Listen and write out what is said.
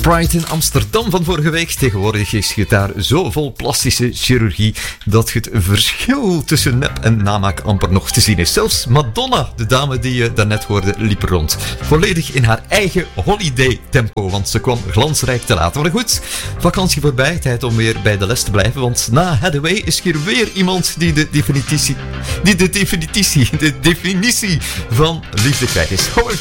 Pride in Amsterdam van vorige week. Tegenwoordig is het daar zo vol plastische chirurgie dat het verschil tussen nep en namaak amper nog te zien is. Zelfs Madonna, de dame die je daarnet hoorde, liep rond. Volledig in haar eigen holiday tempo, want ze kwam glansrijk te laat. Maar goed, vakantie voorbij, tijd om weer bij de les te blijven, want na Hathaway is hier weer iemand die de definitie van liefde kwijt is. Howard